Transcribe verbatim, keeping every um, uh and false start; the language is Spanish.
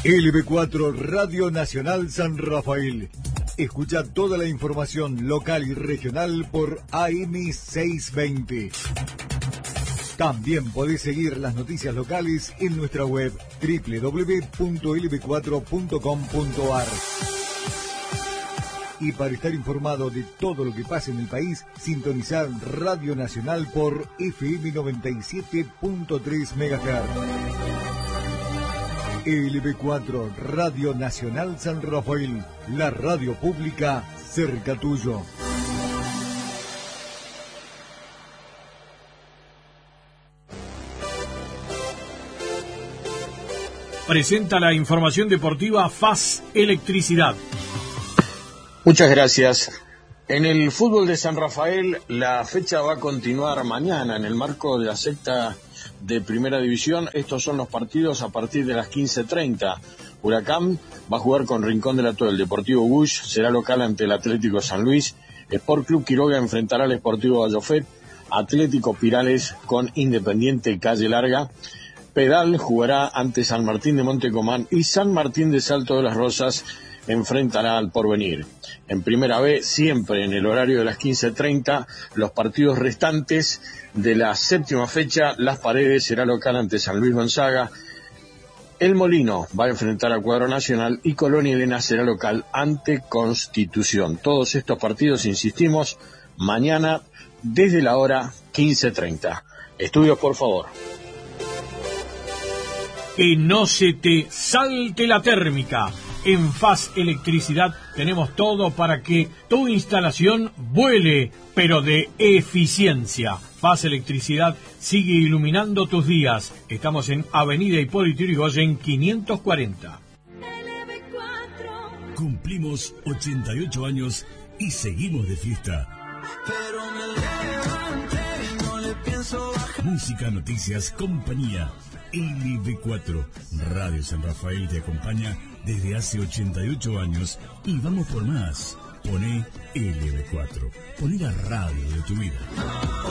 L B cuatro Radio Nacional San Rafael. Escucha toda la información local y regional por A M seiscientos veinte. También podés seguir las noticias locales en nuestra web doble u doble u doble u punto l b cuatro punto com punto a r. Y para estar informado de todo lo que pasa en el país, sintonizar Radio Nacional por F M noventa y siete punto tres megahertz. L B cuatro Radio Nacional San Rafael, la radio pública cerca tuyo. Presenta la información deportiva F A S Electricidad. Muchas gracias. En el fútbol de San Rafael, la fecha va a continuar mañana en el marco de la sexta de Primera División. Estos son los partidos a partir de las quince treinta. Huracán va a jugar con Rincón de la Toa. El Deportivo Bush será local ante el Atlético San Luis. Sport Club Quiroga enfrentará al Sportivo Vallofet. Atlético Pirales con Independiente Calle Larga. Pedal jugará ante San Martín de Montecomán y San Martín de Salto de las Rosas enfrentará al Porvenir. En Primera B, siempre en el horario de las quince treinta, los partidos restantes de la séptima fecha. Las Paredes será local ante San Luis Gonzaga. El Molino va a enfrentar a Cuadro Nacional y Colonia Elena será local ante Constitución. Todos estos partidos, insistimos, mañana desde la hora quince treinta. Estudios, por favor. Que no se te salte la térmica. En F A S Electricidad tenemos todo para que tu instalación vuele, pero de eficiencia. F A S Electricidad sigue iluminando tus días. Estamos en Avenida Hipólito Yrigoyen quinientos cuarenta. Cumplimos ochenta y ocho años y seguimos de fiesta. Música, noticias, compañía. L B cuatro, Radio San Rafael te acompaña desde hace ochenta y ocho años y vamos por más. Poné L B cuatro, poné la radio de tu vida.